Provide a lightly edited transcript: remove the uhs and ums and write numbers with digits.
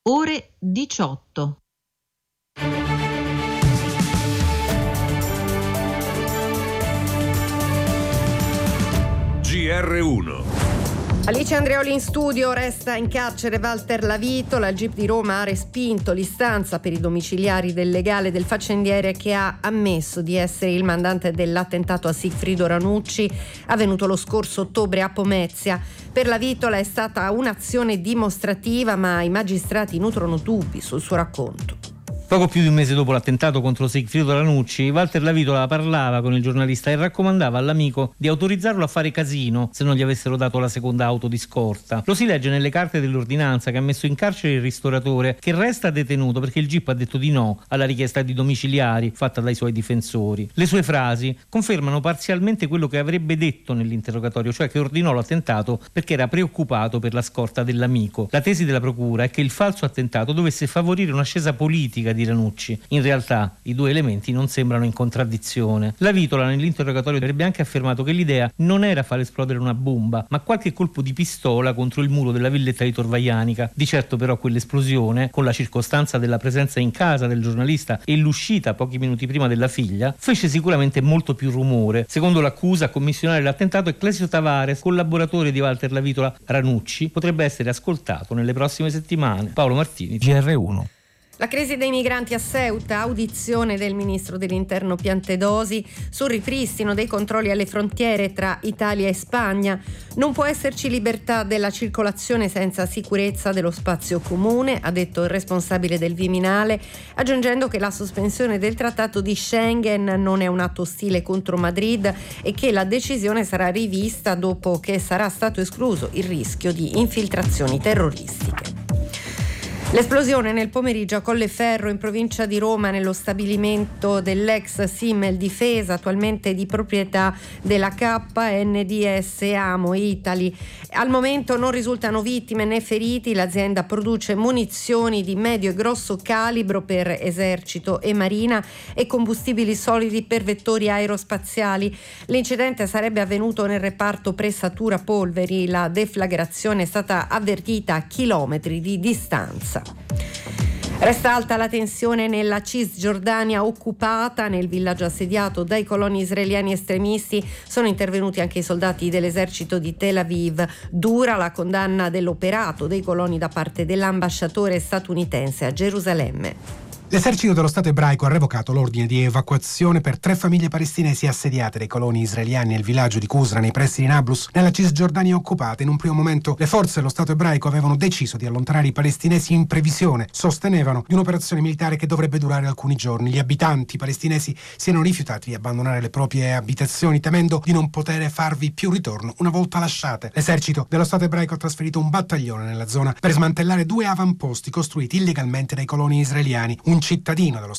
ore 18. GR1. Alice Andreoli in studio. Resta in carcere Walter Lavitola. Il GIP di Roma ha respinto l'istanza per i domiciliari del legale del faccendiere, che ha ammesso di essere il mandante dell'attentato a Sigfrido Ranucci avvenuto lo scorso ottobre a Pomezia. Per Lavitola è stata un'azione dimostrativa, ma i magistrati nutrono dubbi sul suo racconto. Poco più di un mese dopo l'attentato contro Sigfrido Ranucci, Walter Lavitola parlava con il giornalista e raccomandava all'amico di autorizzarlo a fare casino se non gli avessero dato la seconda auto di scorta. Lo si legge nelle carte dell'ordinanza che ha messo in carcere il ristoratore, che resta detenuto perché il GIP ha detto di no alla richiesta di domiciliari fatta dai suoi difensori. Le sue frasi confermano parzialmente quello che avrebbe detto nell'interrogatorio, cioè che ordinò l'attentato perché era preoccupato per la scorta dell'amico. La tesi della procura è che il falso attentato dovesse favorire un'ascesa politica di Ranucci. In realtà i due elementi non sembrano in contraddizione. Lavitola nell'interrogatorio avrebbe anche affermato che l'idea non era far esplodere una bomba, ma qualche colpo di pistola contro il muro della villetta di Tor Vaianica. Di certo però quell'esplosione, con la circostanza della presenza in casa del giornalista e l'uscita pochi minuti prima della figlia, fece sicuramente molto più rumore. Secondo l'accusa, a commissionare l'attentato è Clesio Tavares, collaboratore di Walter Lavitola. Ranucci potrebbe essere ascoltato nelle prossime settimane. Paolo Martini, GR1. La crisi dei migranti a Ceuta, audizione del ministro dell'Interno Piantedosi sul ripristino dei controlli alle frontiere tra Italia e Spagna. Non può esserci libertà della circolazione senza sicurezza dello spazio comune, ha detto il responsabile del Viminale, aggiungendo che la sospensione del trattato di Schengen non è un atto ostile contro Madrid e che la decisione sarà rivista dopo che sarà stato escluso il rischio di infiltrazioni terroristiche. L'esplosione nel pomeriggio a Colleferro, in provincia di Roma, nello stabilimento dell'ex Simmel Difesa, attualmente di proprietà della KNDS Amo Italy. Al momento non risultano vittime né feriti. L'azienda produce munizioni di medio e grosso calibro per esercito e marina e combustibili solidi per vettori aerospaziali. L'incidente sarebbe avvenuto nel reparto pressatura polveri. La deflagrazione è stata avvertita a chilometri di distanza. Resta alta la tensione nella Cisgiordania occupata. Nel villaggio assediato dai coloni israeliani estremisti sono intervenuti anche i soldati dell'esercito di Tel Aviv. Dura la condanna dell'operato dei coloni da parte dell'ambasciatore statunitense a Gerusalemme. L'esercito dello Stato ebraico ha revocato l'ordine di evacuazione per 3 famiglie palestinesi assediate dai coloni israeliani nel villaggio di Qusra, nei pressi di Nablus, nella Cisgiordania occupata. In un primo momento le forze dello Stato ebraico avevano deciso di allontanare i palestinesi in previsione, sostenevano, di un'operazione militare che dovrebbe durare alcuni giorni. Gli abitanti palestinesi si erano rifiutati di abbandonare le proprie abitazioni, temendo di non poter farvi più ritorno una volta lasciate. L'esercito dello Stato ebraico ha trasferito un battaglione nella zona per smantellare 2 avamposti costruiti illegalmente dai coloni israeliani. Un cittadino dello